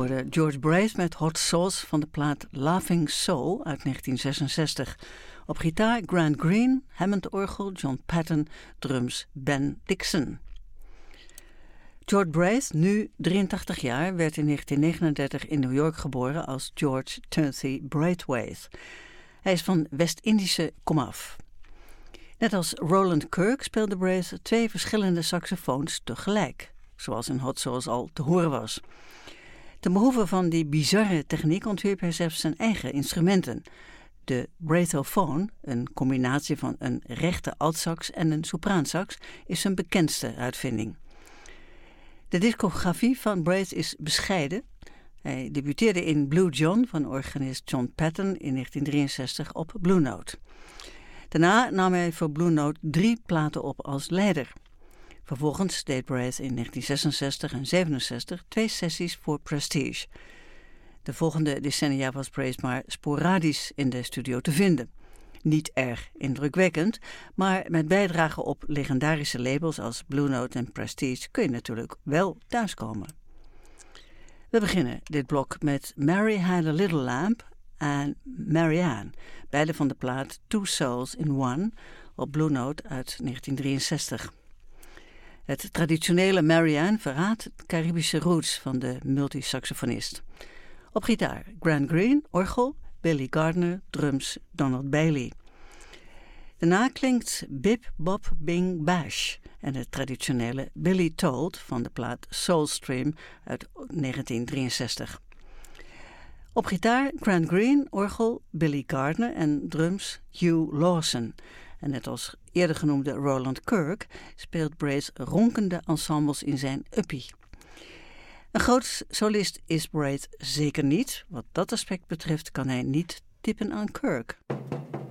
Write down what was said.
hoorde George Braith met Hot Sauce van de plaat Laughing Soul uit 1966. Op gitaar Grant Green, Hammond-orgel John Patton, drums Ben Dixon. George Braith, nu 83 jaar, werd in 1939 in New York geboren als George Timothy Braithwaite. Hij is van West-Indische komaf. Net als Roland Kirk speelde Braith 2 verschillende saxofoons tegelijk, zoals in Hot Sauce al te horen was. Ten behoeve van die bizarre techniek ontwierp hij zelfs zijn eigen instrumenten. De Braithophone, een combinatie van een rechte altsax en een sopraansax, is zijn bekendste uitvinding. De discografie van Braith is bescheiden. Hij debuteerde in Blue John van organist John Patton in 1963 op Blue Note. Daarna nam hij voor Blue Note 3 platen op als leider. Vervolgens deed Braith in 1966 en 1967 2 sessies voor Prestige. De volgende decennia was Braith maar sporadisch in de studio te vinden. Niet erg indrukwekkend, maar met bijdragen op legendarische labels als Blue Note en Prestige kun je natuurlijk wel thuiskomen. We beginnen dit blok met Mary Had a Little Lamp en Marianne, beide van de plaat Two Souls in One op Blue Note uit 1963. Het traditionele Marianne verraadt de Caribische roots van de multisaxofonist. Op gitaar Grant Green, orgel, Billy Gardner, drums, Donald Bailey. Daarna klinkt Bip Bop Bing Bash en het traditionele Billy Told van de plaat Soulstream uit 1963. Op gitaar Grant Green, orgel, Billy Gardner en drums Hugh Lawson. En net als eerder genoemde Roland Kirk speelt Braith ronkende ensembles in zijn uppie. Een groot solist is Braith zeker niet. Wat dat aspect betreft kan hij niet tippen aan Kirk.